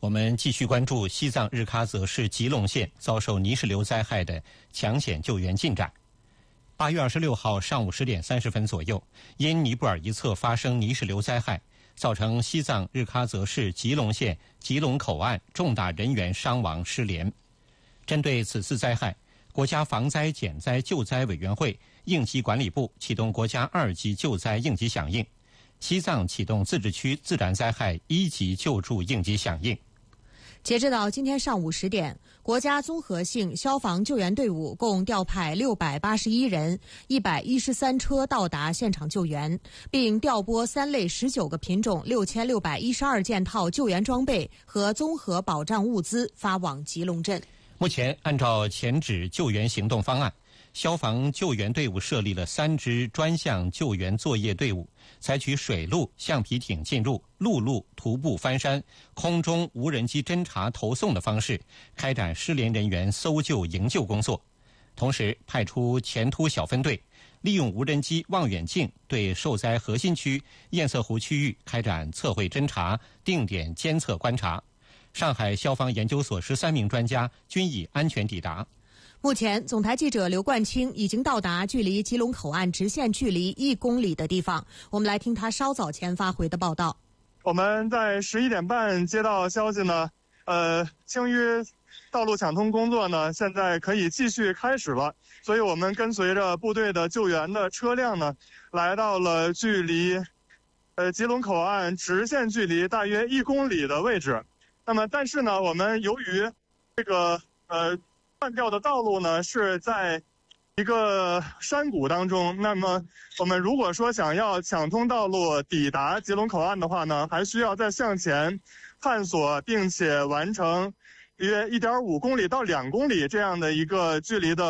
我们继续关注西藏日喀则市吉隆县遭受泥石流灾害的抢险救援进展。8月26号上午10点30分左右，因尼泊尔一侧发生泥石流灾害，造成西藏日喀则市吉隆县吉隆口岸重大人员伤亡失联。针对此次灾害，国家防灾减灾救灾委员会应急管理部启动国家2级救灾应急响应，西藏启动自治区自然灾害1级救助应急响应。 截止到今天上午10点，国家综合性消防救援队伍共调派681人、113车到达现场救援，并调拨3类19个品种6612件套救援装备和综合保障物资发往吉隆镇。 目前，按照前指救援行动方案，消防救援队伍设立了3支专项救援作业队伍，采取水路、橡皮艇进入、陆路徒步翻山、空中无人机侦察投送的方式，开展失联人员搜救营救工作。同时，派出前突小分队，利用无人机望远镜对受灾核心区堰塞湖区域开展测绘侦察、定点监测观察。上海消防研究所13名专家均已安全抵达。 目前，总台记者刘冠清已经到达距离吉隆口岸直线距离1公里的地方。我们来听他稍早前发回的报道。 我们在11点半接到消息呢，青淤道路抢通工作呢，现在可以继续开始了。所以我们跟随着部队的救援的车辆呢，来到了距离吉隆口岸直线距离大约1公里的位置。那么，但是呢，我们由于这个断掉的道路呢是在一个山谷当中，那么我们如果说想要抢通道路抵达吉隆口岸的话呢，还需要再向前探索，并且完成约1.5公里到2公里这样的一个距离的